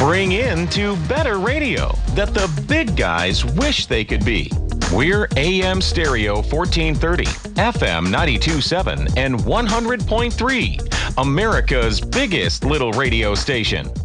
Bring in to better radio that the big guys wish they could be. We're AM Stereo 1430, FM 92.7, and 100.3, America's biggest little radio station.